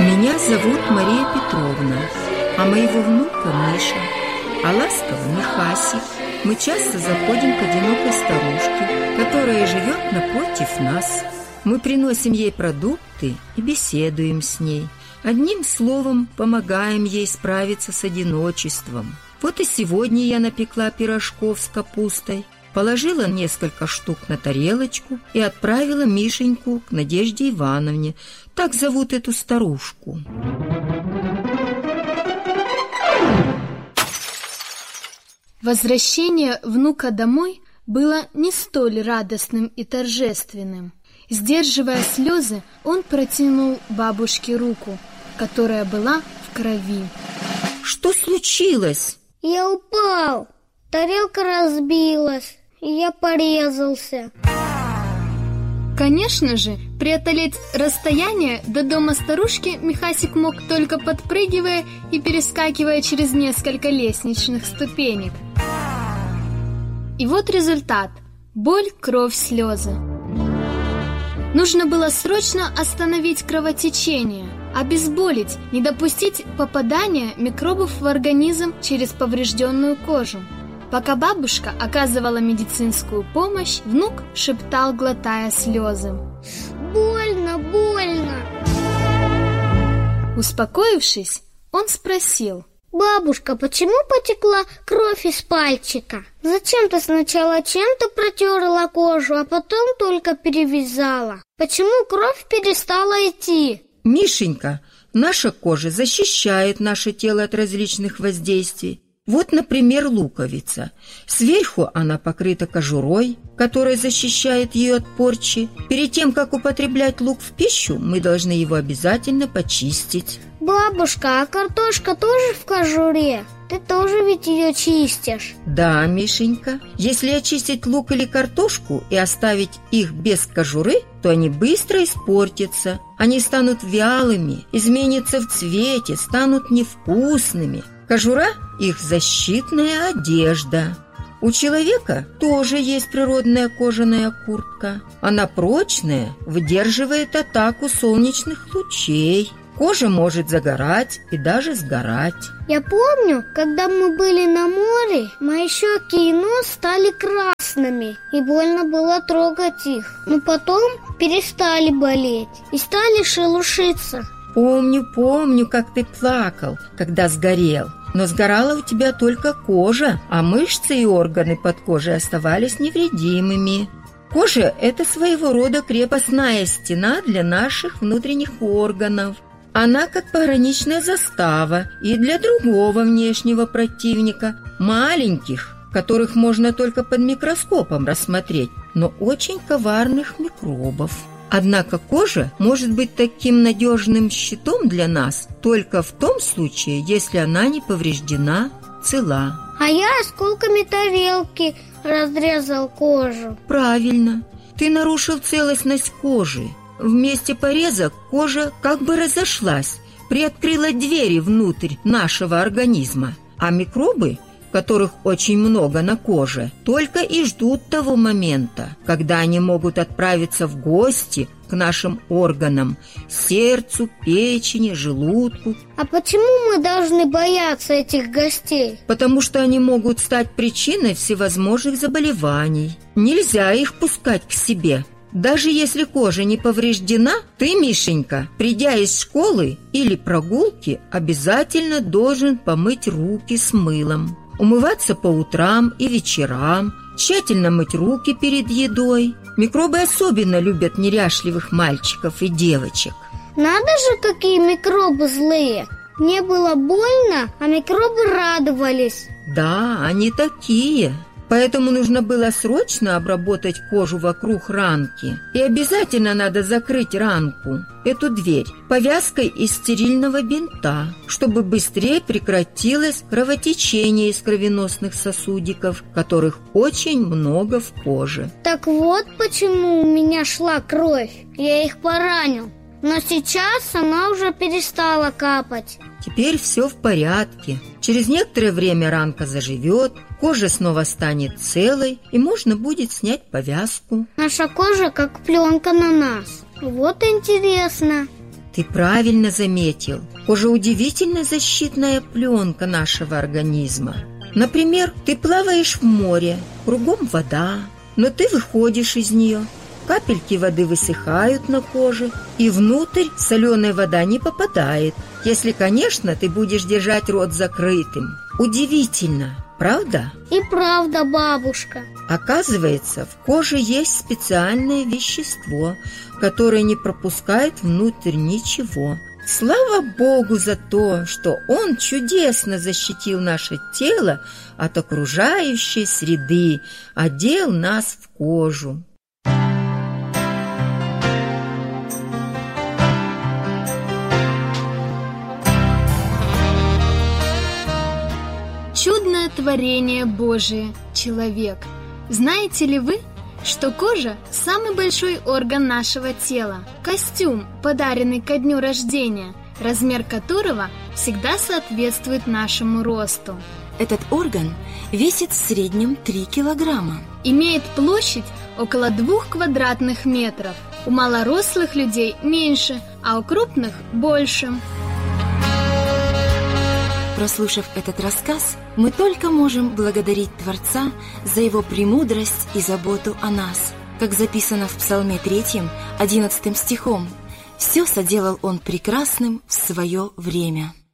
Меня зовут Мария Петровна, а моего внука Миша, а ласково Михасик. Мы часто заходим к одинокой старушке, которая живет напротив нас. Мы приносим ей продукты и беседуем с ней. Одним словом, помогаем ей справиться с одиночеством. Вот и сегодня я напекла пирожков с капустой, положила несколько штук на тарелочку и отправила Мишеньку к Надежде Ивановне. Так зовут эту старушку. Возвращение внука домой было не столь радостным и торжественным. Сдерживая слезы, он протянул бабушке руку, которая была в крови. Что случилось? Я упал, тарелка разбилась, и я порезался. Конечно же, преодолеть расстояние до дома старушки Михасик мог только подпрыгивая и перескакивая через несколько лестничных ступенек. И вот результат: боль, кровь, слезы. Нужно было срочно остановить кровотечение, обезболить, не допустить попадания микробов в организм через поврежденную кожу. Пока бабушка оказывала медицинскую помощь, внук шептал, глотая слезы: «Больно, больно!» Успокоившись, он спросил: «Бабушка, почему потекла кровь из пальчика? Зачем ты сначала чем-то протерла кожу, а потом только перевязала? Почему кровь перестала идти?» Мишенька, наша кожа защищает наше тело от различных воздействий. Вот, например, луковица. Сверху она покрыта кожурой, которая защищает ее от порчи. Перед тем, как употреблять лук в пищу, мы должны его обязательно почистить. Бабушка, а картошка тоже в кожуре? Ты тоже ведь ее чистишь? Да, Мишенька. Если очистить лук или картошку и оставить их без кожуры, то они быстро испортятся. Они станут вялыми, изменятся в цвете, станут невкусными. Кожура – их защитная одежда. У человека тоже есть природная кожаная куртка. Она прочная, выдерживает атаку солнечных лучей. Кожа может загорать и даже сгорать. Я помню, когда мы были на море, мои щеки и нос стали красными, и больно было трогать их. Но потом перестали болеть и стали шелушиться. Помню, как ты плакал, когда сгорел. Но сгорала у тебя только кожа, а мышцы и органы под кожей оставались невредимыми. Кожа – это своего рода крепостная стена для наших внутренних органов. Она как пограничная застава и для другого внешнего противника, маленьких, которых можно только под микроскопом рассмотреть, но очень коварных микробов. Однако кожа может быть таким надежным щитом для нас только в том случае, если она не повреждена, цела. А я осколками тарелки разрезал кожу. Правильно, ты нарушил целостность кожи. В месте пореза кожа как бы разошлась, приоткрыла двери внутрь нашего организма, а микробы, которых очень много на коже, только и ждут того момента, когда они могут отправиться в гости к нашим органам, сердцу, печени, желудку. А почему мы должны бояться этих гостей? Потому что они могут стать причиной всевозможных заболеваний. Нельзя их пускать к себе. Даже если кожа не повреждена, ты, Мишенька, придя из школы или прогулки, обязательно должен помыть руки с мылом. Умываться по утрам и вечерам, тщательно мыть руки перед едой. Микробы особенно любят неряшливых мальчиков и девочек. Надо же, какие микробы злые! Мне было больно, а микробы радовались. Да, они такие. Поэтому нужно было срочно обработать кожу вокруг ранки. И обязательно надо закрыть ранку, эту дверь, повязкой из стерильного бинта, чтобы быстрее прекратилось кровотечение из кровеносных сосудиков, которых очень много в коже. Так вот почему у меня шла кровь. Я их поранил. Но сейчас она уже перестала капать. Теперь все в порядке. Через некоторое время ранка заживет, кожа снова станет целой, и можно будет снять повязку. Наша кожа как пленка на нас. Вот интересно. Ты правильно заметил. Кожа удивительно защитная пленка нашего организма. Например, ты плаваешь в море, кругом вода, но ты выходишь из нее. Капельки воды высыхают на коже, и внутрь соленая вода не попадает, если, конечно, ты будешь держать рот закрытым. Удивительно, правда? И правда, бабушка. Оказывается, в коже есть специальное вещество, которое не пропускает внутрь ничего. Слава Богу за то, что Он чудесно защитил наше тело от окружающей среды, одел нас в кожу. Чудное творение Божие – человек. Знаете ли вы, что кожа – самый большой орган нашего тела? Костюм, подаренный ко дню рождения, размер которого всегда соответствует нашему росту. Этот орган весит в среднем 3 килограмма. Имеет площадь около 2 квадратных метров. У малорослых людей меньше, а у крупных – больше. Прослушав этот рассказ, мы только можем благодарить Творца за Его премудрость и заботу о нас. Как записано в Псалме 3, 11 стихом: «Все соделал Он прекрасным в свое время».